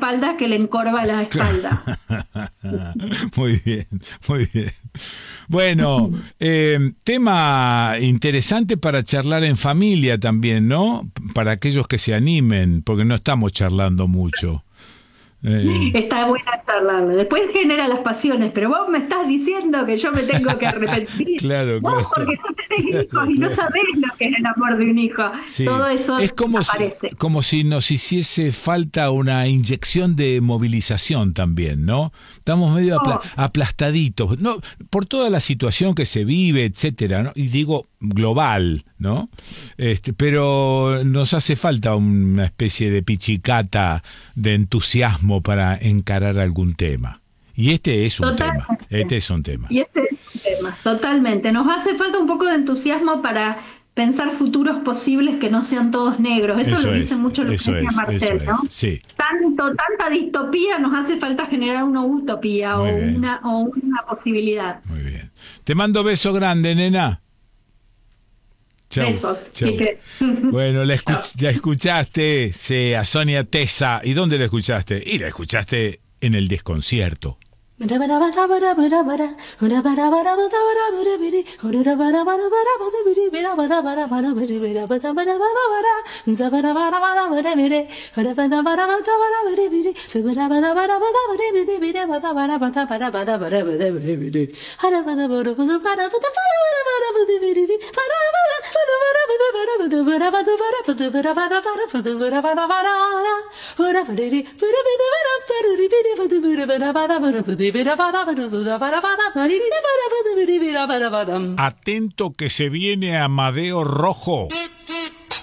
espalda que le encorva la espalda. Muy bien, muy bien. Bueno, tema interesante para charlar en familia también, ¿no? Para aquellos que se animen, porque no estamos charlando mucho. Está buena charlarlo. Después genera las pasiones, pero vos me estás diciendo que yo me tengo que arrepentir. Claro, Vos claro, porque no tenés hijos claro, y no claro. sabés lo que es el amor de un hijo. Sí, Todo eso es aparece. como si nos hiciese falta una inyección de movilización también, ¿no? Estamos medio Oh, aplastaditos, ¿no? Por toda la situación que se vive, etcétera, ¿no? Y digo global, ¿no? Pero nos hace falta una especie de pichicata de entusiasmo para encarar algún tema. Y este es un tema, totalmente. este es un tema. Y este es un tema, totalmente. Nos hace falta un poco de entusiasmo para pensar futuros posibles que no sean todos negros. Eso lo dice mucho Lucrecia Eso Martel, es, ¿no? sí. Tanta distopía, nos hace falta generar una utopía Muy bien, o una posibilidad. muy bien. Te mando beso grande, nena. Chau, Besos, chau. Quique. Bueno, Chao. la escuchaste, sí, a Sonia Tesa. ¿Y dónde la escuchaste? Y la escuchaste en el desconcierto. Atento que se viene Amadeo Rojo.